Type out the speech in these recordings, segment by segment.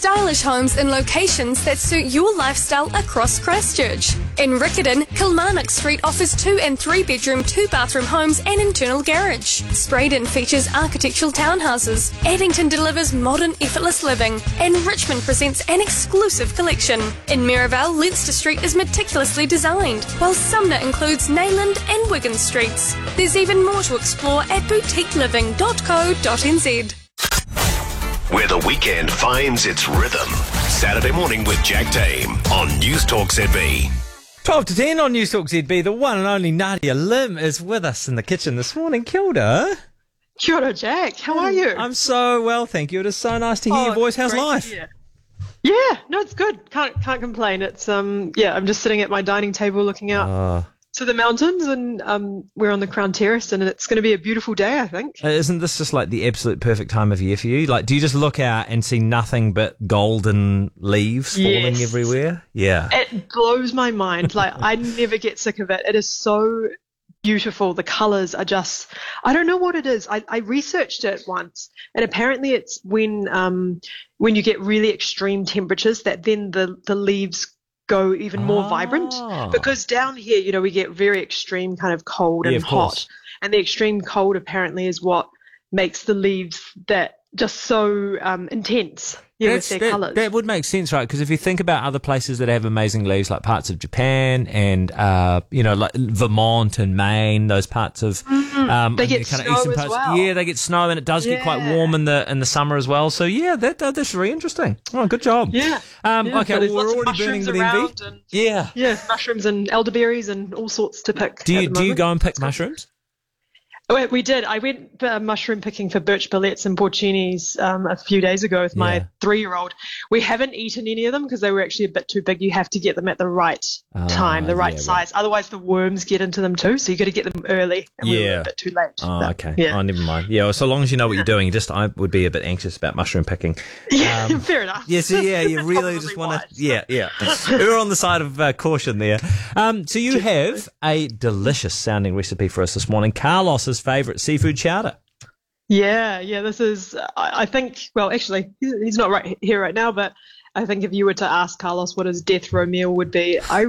stylish homes in locations that suit your lifestyle across Christchurch. In Riccarton, Kilmarnock Street offers 2 and 3 bedroom, 2 bathroom homes and internal garage. Spraydon features architectural townhouses. Addington delivers modern, effortless living. And Richmond presents an exclusive collection. In Merivale, Leinster Street is meticulously designed, while Sumner includes Nayland and Wigan Streets. There's even more to explore at boutiqueliving.co.nz. Where the weekend finds its rhythm. Saturday morning with Jack Tame on News Talk ZB. 12 to 10 on News Talk ZB. The one and only Nadia Lim is with us in the kitchen this morning. Kia ora. Kia ora, Jack. How are you? I'm so well, thank you. It is so nice to hear your voice. How's life? Yeah, no, it's good. Can't complain. It's I'm just sitting at my dining table looking out to the mountains, and we're on the Crown Terrace, and it's going to be a beautiful day, I think. Isn't this just like the absolute perfect time of year for you? Like, do you just look out and see nothing but golden leaves falling everywhere? Yeah. It blows my mind. Like, I never get sick of it. It is so beautiful. The colours are just, I don't know what it is. I researched it once, and apparently it's when you get really extreme temperatures that then the leaves go even more vibrant, because down here, we get very extreme kind of cold and hot, and the extreme cold apparently is what makes the leaves that just so intense with their colours. That would make sense, right? Because if you think about other places that have amazing leaves, like parts of Japan and like Vermont and Maine, those parts of they get kind of snow eastern as parts. well. Yeah, they get snow, and it does get quite warm in the summer as well. So yeah, that's really interesting. Oh, good job. Yeah. Okay, so well, we're already burning with envy. Yeah, mushrooms and elderberries and all sorts to pick. Do you go and pick mushrooms? We did. I went mushroom picking for birch billets and porcinis a few days ago with my 3-year-old. We haven't eaten any of them because they were actually a bit too big. You have to get them at the right time, the right size. Right. Otherwise, the worms get into them too. So you got to get them early. And we were a bit too late. Oh, okay. Yeah. Oh, never mind. Yeah. Well, so long as you know what you're doing, I would be a bit anxious about mushroom picking. Yeah, fair enough. Yeah. So you really just want to. Yeah. We're on the side of caution there. So you have a delicious sounding recipe for us this morning. Carlos's favourite seafood chowder. Yeah, this is, I think, well, actually, he's not right here right now, but I think if you were to ask Carlos what his death row meal would be, I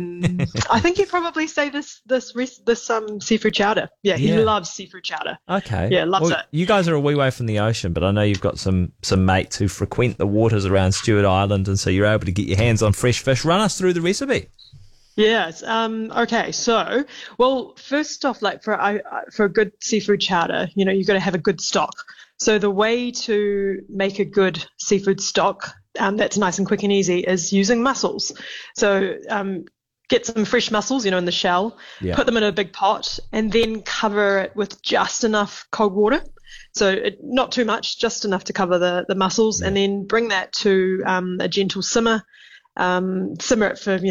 think he'd probably say this seafood chowder. Yeah, he loves seafood chowder. Okay. Yeah, loves it. You guys are a wee way from the ocean, but I know you've got some mates who frequent the waters around Stewart Island, and so you're able to get your hands on fresh fish. Run us through the recipe. Yes. Okay. So, well, first off, like for a good seafood chowder, you've got to have a good stock. So the way to make a good seafood stock that's nice and quick and easy is using mussels. So get some fresh mussels, in the shell, put them in a big pot, and then cover it with just enough cold water. So not too much, just enough to cover the mussels, and then bring that to a gentle simmer. Simmer it for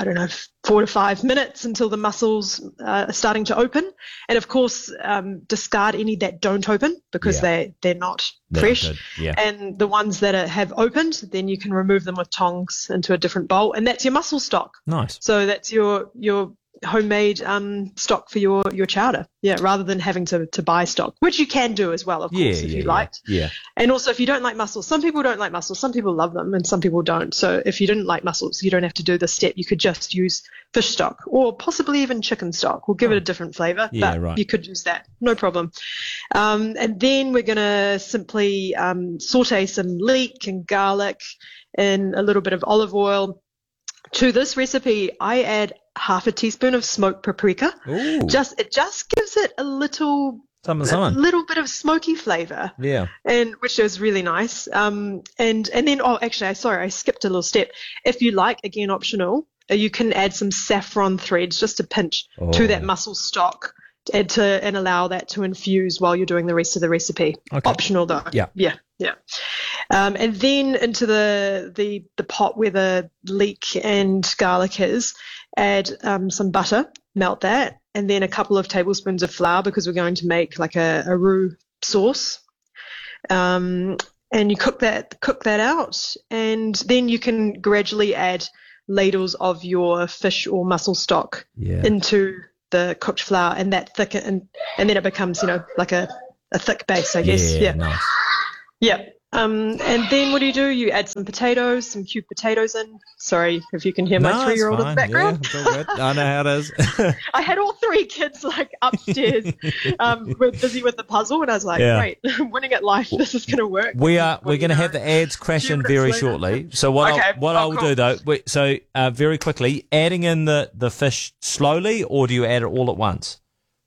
4 to 5 minutes until the mussels are starting to open, and of course discard any that don't open because they're not fresh. And the ones that have opened, then you can remove them with tongs into a different bowl, and that's your mussel stock. Nice. So that's your homemade stock for your chowder, rather than having to buy stock, which you can do as well, of course, if you liked. And also, if you don't like mussels, some people don't like mussels, some people love them, and some people don't. So if you didn't like mussels, you don't have to do this step. You could just use fish stock, or possibly even chicken stock. We'll give it a different flavor, but you could use that, no problem. And then we're going to simply saute some leek and garlic in a little bit of olive oil. To this recipe, I add half a teaspoon of smoked paprika. Ooh. It just gives it a little bit of smoky flavor. Yeah. And which is really nice. And then I skipped a little step. If you like, again optional, you can add some saffron threads, just a pinch, to that mussel stock. And allow that to infuse while you're doing the rest of the recipe. Okay. Optional though. Yeah. And then into the pot where the leek and garlic is, add some butter, melt that, and then a couple of tablespoons of flour because we're going to make like a roux sauce. And you cook that out, and then you can gradually add ladles of your fish or mussel stock into the cooked flour, and that thicken, and then it becomes like a thick base, I guess. Nice. Yeah. And then what do? You add some potatoes, some cubed potatoes in. Sorry if you can hear my 3-year-old in the background. Yeah, it's all good. I know how it is. I had all 3 kids upstairs, were busy with the puzzle, and I was like, great, I'm winning at life. This is going to work. We're going to have the ads crash in very shortly. So what I will do though, very quickly, adding in the fish slowly, or do you add it all at once?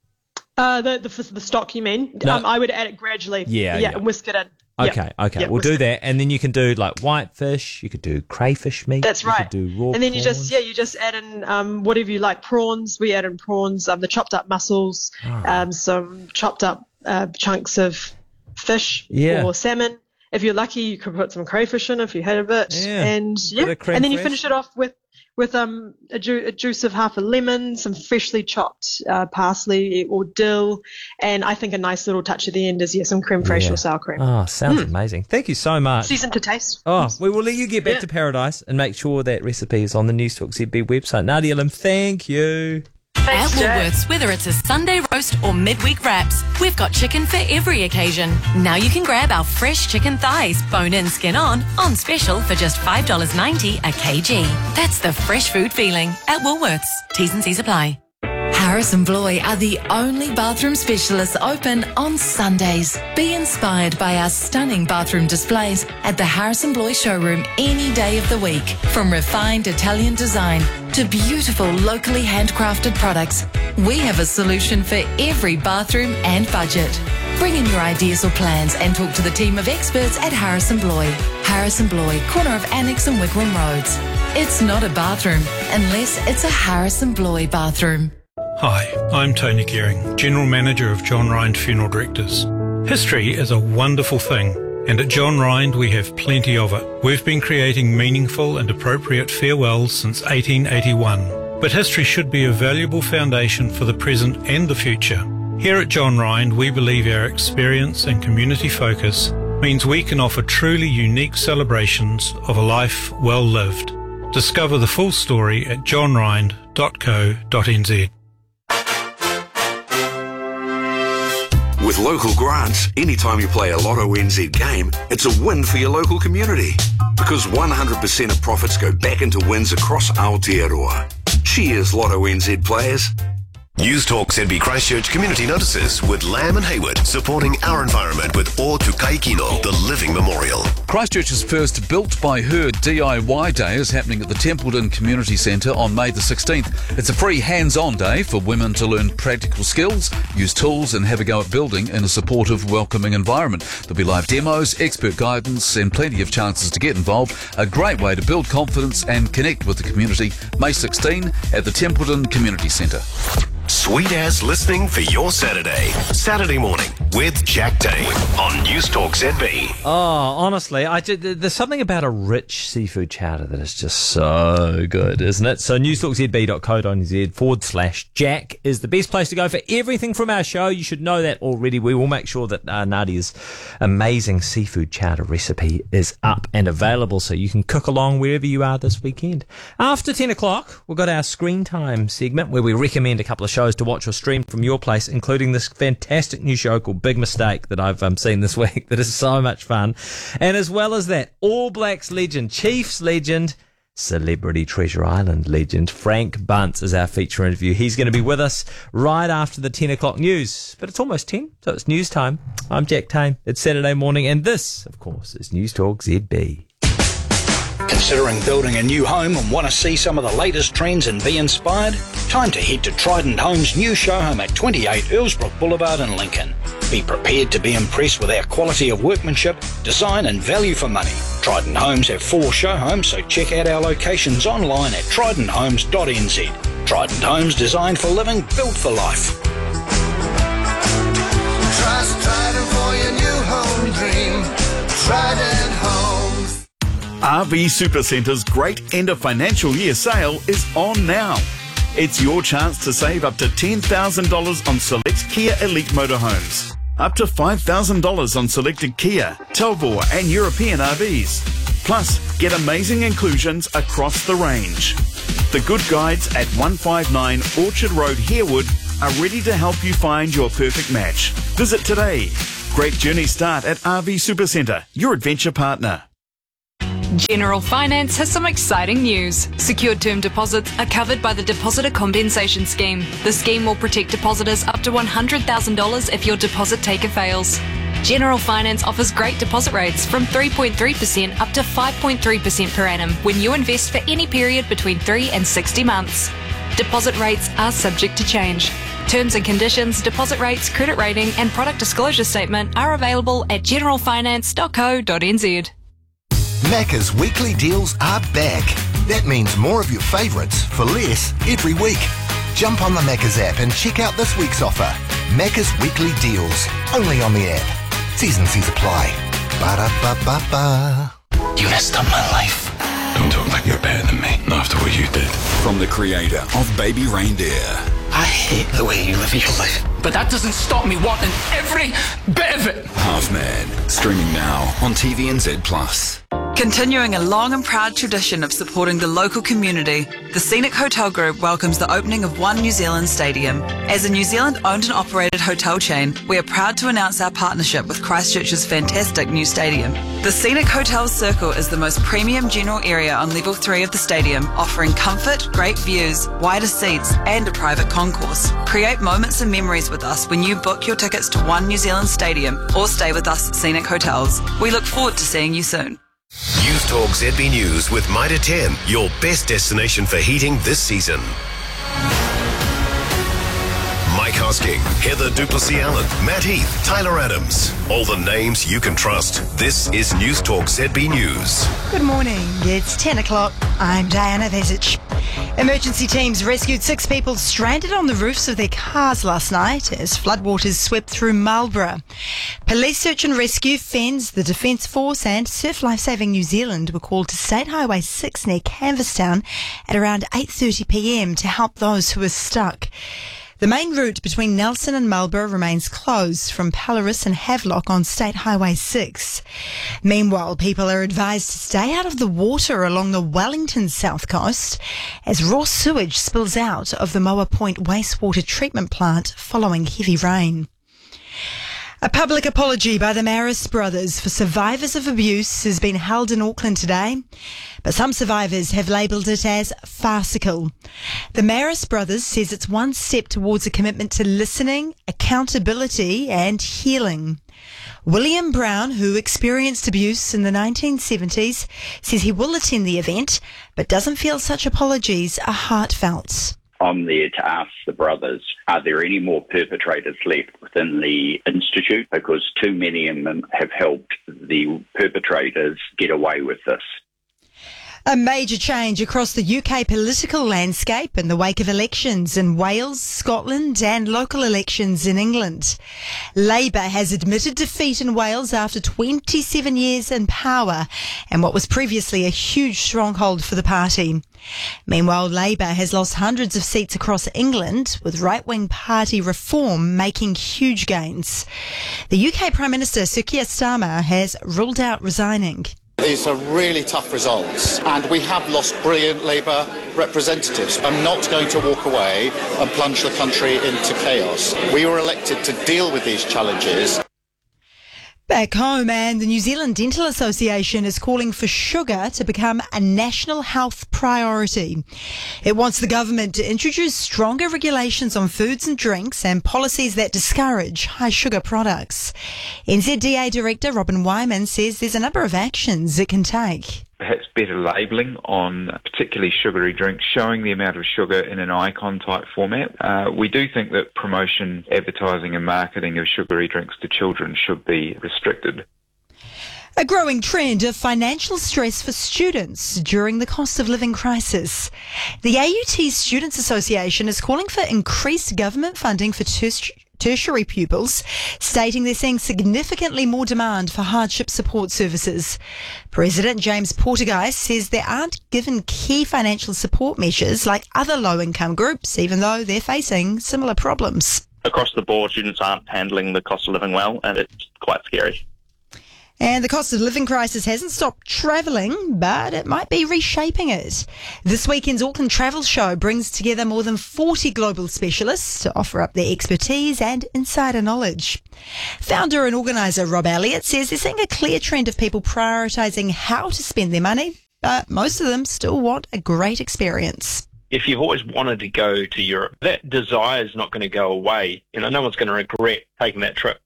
The stock, you mean? No. I would add it gradually. Yeah. And whisk it in. Okay. Yep, We'll do that, and then you can do whitefish. You could do crayfish meat. That's right. You could do raw and then prawns. you just add in whatever you like. Prawns. We add in prawns. The chopped up mussels. Some chopped up chunks of fish or salmon. If you're lucky, you could put some crayfish in if you had a bit. Yeah. And then you finish it off with a juice of half a lemon, some freshly chopped parsley or dill, and I think a nice little touch at the end is some creme fraiche or sour cream. Oh, sounds amazing. Thank you so much. Seasoned to taste. Oh, we will let you get back to paradise and make sure that recipe is on the News Talk ZB website. Nadia Lim, thank you. At Woolworths, whether it's a Sunday roast or midweek wraps, we've got chicken for every occasion. Now you can grab our fresh chicken thighs, bone in, skin on special for just $5.90 a kg. That's the fresh food feeling at Woolworths. T's and C's apply. Harrison Bloy are the only bathroom specialists open on Sundays. Be inspired by our stunning bathroom displays at the Harrison Bloy showroom any day of the week. From refined Italian design to beautiful locally handcrafted products, we have a solution for every bathroom and budget. Bring in your ideas or plans and talk to the team of experts at Harrison Bloy. Harrison Bloy, corner of Annex and Wigram Roads. It's not a bathroom unless it's a Harrison Bloy bathroom. Hi, I'm Tony Gearing, General Manager of John Rind Funeral Directors. History is a wonderful thing, and at John Rind we have plenty of it. We've been creating meaningful and appropriate farewells since 1881, but history should be a valuable foundation for the present and the future. Here at John Rind, we believe our experience and community focus means we can offer truly unique celebrations of a life well lived. Discover the full story at johnrind.co.nz. With local grants, anytime you play a Lotto NZ game, it's a win for your local community. Because 100% of profits go back into wins across Aotearoa. Cheers, Lotto NZ players. News Talk ZB Christchurch community notices with Lamb and Hayward supporting our environment with O Tukai Kino, the living memorial. Christchurch's first Built by Her DIY Day is happening at the Templeton Community Centre on May the 16th. It's a free hands-on day for women to learn practical skills, use tools and have a go at building in a supportive, welcoming environment. There'll be live demos, expert guidance and plenty of chances to get involved. A great way to build confidence and connect with the community. May 16 at the Templeton Community Centre. Sweet as listening for your Saturday morning with Jack Dame on News Talk ZB. Oh, honestly, there's something about a rich seafood chowder that is just so good, isn't it? So newstalkzb.co.nz/Jack is the best place to go for everything from our show. You should know that already. We will make sure that Nadia's amazing seafood chowder recipe is up and available so you can cook along wherever you are this weekend. After 10 o'clock, we've got our screen time segment where we recommend a couple of shows to watch or stream from your place, including this fantastic new show called Big Mistake that I've seen this week that is so much fun. And as well as that, All Blacks legend, Chiefs legend, Celebrity Treasure Island legend, Frank Bunce is our feature interview. He's going to be with us right after the 10 o'clock news. But it's almost 10, so it's news time. I'm Jack Tame. It's Saturday morning, and this, of course, is News Talk ZB. Considering building a new home and want to see some of the latest trends and be inspired? Time to head to Trident Homes' new show home at 28 Earlsbrook Boulevard in Lincoln. Be prepared to be impressed with our quality of workmanship, design and value for money. Trident Homes have 4 show homes, so check out our locations online at tridenthomes.nz. Trident Homes, designed for living, built for life. Trust Trident for your new home dream. Trident Homes. RV Supercenter's great end of financial year sale is on now. It's your chance to save up to $10,000 on select Kia Elite motorhomes, up to $5,000 on selected Kia, Talbot and European RVs. Plus, get amazing inclusions across the range. The Good Guides at 159 Orchard Road, Harewood are ready to help you find your perfect match. Visit today. Great journey start at RV Supercentre, your adventure partner. General Finance has some exciting news. Secured term deposits are covered by the Depositor Compensation Scheme. The scheme will protect depositors up to $100,000 if your deposit taker fails. General Finance offers great deposit rates from 3.3% up to 5.3% per annum when you invest for any period between 3 and 60 months. Deposit rates are subject to change. Terms and conditions, deposit rates, credit rating and product disclosure statement are available at generalfinance.co.nz. Macca's weekly deals are back. That means more of your favourites for less every week. Jump on the Macca's app and check out this week's offer. Macca's weekly deals, only on the app. T's and C's apply. Ba-da-ba-ba-ba. You messed up my life. Don't talk like you're better than me, not after what you did. From the creator of Baby Reindeer. I hate the way you live your life, but that doesn't stop me wanting every bit of it. Half Man, streaming now on TVNZ+. Continuing a long and proud tradition of supporting the local community, the Scenic Hotel Group welcomes the opening of One New Zealand Stadium. As a New Zealand owned and operated hotel chain, we are proud to announce our partnership with Christchurch's fantastic new stadium. The Scenic Hotel Circle is the most premium general area on level 3 of the stadium, offering comfort, great views, wider seats and a private concourse. Create moments and memories with us when you book your tickets to One New Zealand Stadium or stay with us at Scenic Hotels. We look forward to seeing you soon. News Talk ZB News with Mitre 10, your best destination for heating this season. Mike Hosking, Heather Duplessis-Allen, Matt Heath, Tyler Adams. All the names you can trust. This is News Talk ZB News. Good morning. It's 10 o'clock. I'm Diana Vesic. Emergency teams rescued 6 people stranded on the roofs of their cars last night as floodwaters swept through Marlborough. Police Search and Rescue, FENZ, the Defence Force and Surf Lifesaving New Zealand were called to State Highway 6 near Canvastown at around 8:30pm to help those who were stuck. The main route between Nelson and Marlborough remains closed from Pellerus and Havelock on State Highway 6. Meanwhile, people are advised to stay out of the water along the Wellington south coast as raw sewage spills out of the Moa Point wastewater treatment plant following heavy rain. A public apology by the Maris brothers for survivors of abuse has been held in Auckland today, but some survivors have labelled it as farcical. The Maris brothers says it's one step towards a commitment to listening, accountability and healing. William Brown, who experienced abuse in the 1970s, says he will attend the event, but doesn't feel such apologies are heartfelt. I'm there to ask the brothers, are there any more perpetrators left within the Institute? Because too many of them have helped the perpetrators get away with this. A major change across the UK political landscape in the wake of elections in Wales, Scotland and local elections in England. Labour has admitted defeat in Wales after 27 years in power and what was previously a huge stronghold for the party. Meanwhile, Labour has lost hundreds of seats across England, with right-wing party Reform making huge gains. The UK Prime Minister Sir Keir Starmer has ruled out resigning. These are really tough results and we have lost brilliant Labour representatives. I'm not going to walk away and plunge the country into chaos. We were elected to deal with these challenges. Back home, and the New Zealand Dental Association is calling for sugar to become a national health priority. It wants the government to introduce stronger regulations on foods and drinks and policies that discourage high sugar products. NZDA Director Robin Wyman says there's a number of actions it can take. Perhaps better labelling on particularly sugary drinks, showing the amount of sugar in an icon type format. We do think that promotion, advertising and marketing of sugary drinks to children should be restricted. A growing trend of financial stress for students during the cost of living crisis. The AUT Students Association is calling for increased government funding for tertiary pupils, stating they're seeing significantly more demand for hardship support services. President James Portuguese says they aren't given key financial support measures like other low-income groups, even though they're facing similar problems. Across the board, students aren't handling the cost of living well, and it's quite scary. And the cost of living crisis hasn't stopped travelling, but it might be reshaping it. This weekend's Auckland Travel Show brings together more than 40 global specialists to offer up their expertise and insider knowledge. Founder and organiser Rob Elliott says they're seeing a clear trend of people prioritising how to spend their money, but most of them still want a great experience. If you've always wanted to go to Europe, that desire is not going to go away. No one's going to regret taking that trip.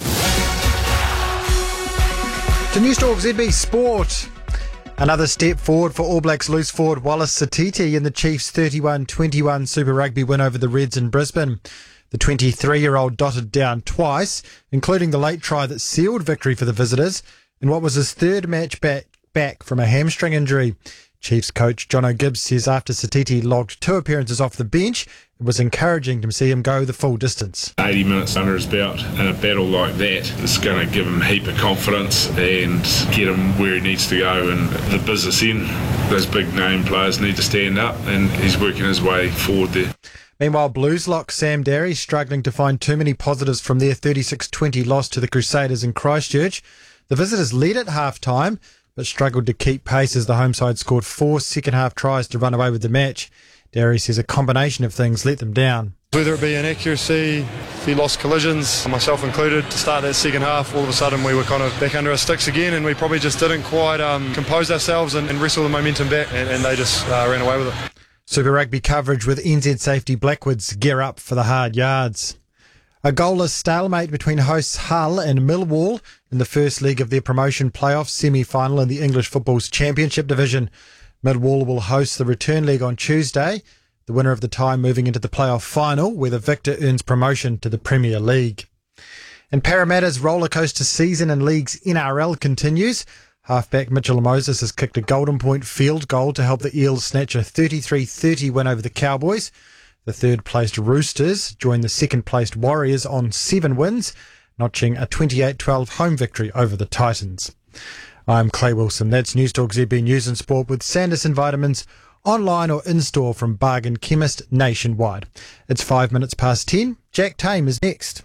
To Newstalk ZB Sport. Another step forward for All Blacks loose forward Wallace Satiti in the Chiefs' 31-21 Super Rugby win over the Reds in Brisbane. The 23-year-old dotted down twice, including the late try that sealed victory for the visitors in what was his third match back from a hamstring injury. Chiefs coach Jono Gibbs says after Satiti logged 2 appearances off the bench, it was encouraging to see him go the full distance. 80 minutes under his belt in a battle like that is going to give him a heap of confidence and get him where he needs to go in the business end. Those big name players need to stand up, and he's working his way forward there. Meanwhile, Blues lock Sam Darry struggling to find too many positives from their 36-20 loss to the Crusaders in Christchurch. The visitors led at half-time, but struggled to keep pace as the home side scored 4 second-half tries to run away with the match. Darry says a combination of things let them down. Whether it be inaccuracy, a few lost collisions, myself included, to start that second half, all of a sudden we were kind of back under our sticks again, and we probably just didn't quite compose ourselves and wrestle the momentum back, and they just ran away with it. Super Rugby coverage with NZ Safety Blackwoods gear up for the hard yards. A goalless stalemate between hosts Hull and Millwall in the first leg of their promotion playoff semi-final in the English Football's Championship Division. Millwall will host the return leg on Tuesday, the winner of the tie moving into the playoff final, where the victor earns promotion to the Premier League. And Parramatta's rollercoaster season in League's NRL continues. Halfback Mitchell Moses has kicked a Golden Point field goal to help the Eels snatch a 33-30 win over the Cowboys. The third-placed Roosters join the second-placed Warriors on 7 wins, notching a 28-12 home victory over the Titans. I'm Clay Wilson. That's Newstalk ZB News and Sport with Sanderson Vitamins, online or in-store from Bargain Chemist nationwide. It's 5 minutes past 10. Jack Tame is next.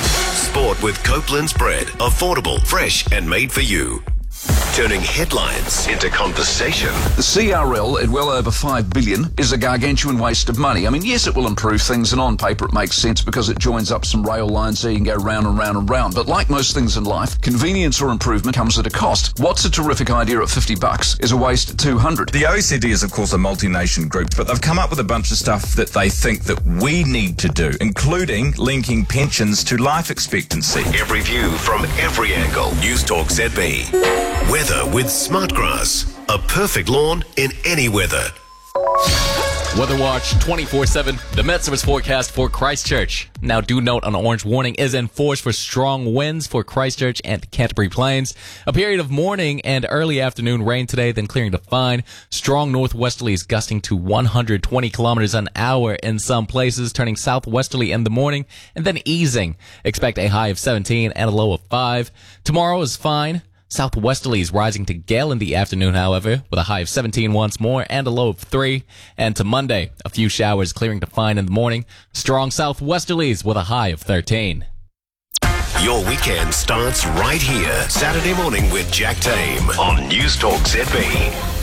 Sport with Copeland's bread. Affordable, fresh and made for you. Turning headlines into conversation. The CRL at well over $5 billion is a gargantuan waste of money. I mean, yes, it will improve things, and on paper it makes sense because it joins up some rail lines so you can go round and round and round. But like most things in life, convenience or improvement comes at a cost. What's a terrific idea at $50 is a waste at $200. The OECD is, of course, a multinational group, but they've come up with a bunch of stuff that they think that we need to do, including linking pensions to life expectancy. Every view from every angle. Newstalk ZB. Weather with Smartgrass. A perfect lawn in any weather. Weather Watch 24/7. The Met Service forecast for Christchurch. Now do note an orange warning is in force for strong winds for Christchurch and the Canterbury Plains. A period of morning and early afternoon rain today, then clearing to fine. Strong northwesterlies gusting to 120 kilometers an hour in some places, turning southwesterly in the morning and then easing. Expect a high of 17 and a low of 5. Tomorrow is fine. Southwesterlies rising to gale in the afternoon, however, with a high of 17 once more and a low of 3. And to Monday, a few showers clearing to fine in the morning. Strong southwesterlies with a high of 13. Your weekend starts right here. Saturday morning with Jack Tame on Newstalk ZB.